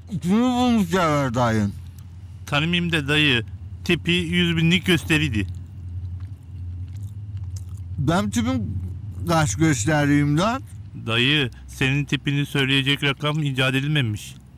Kimi bulmuşlar dayın? Tanımayayım da dayı. Tipi 100.000'lik gösteriydi. Ben tipim kaç göstereyim lan? Dayı senin tipini söyleyecek rakam icat edilmemiş.